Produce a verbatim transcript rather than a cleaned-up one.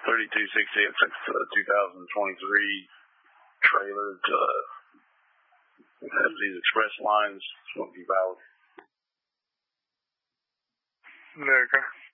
thirty-two sixty-eight, two thousand twenty-three trailer to have these express lines won't be valid. Okay.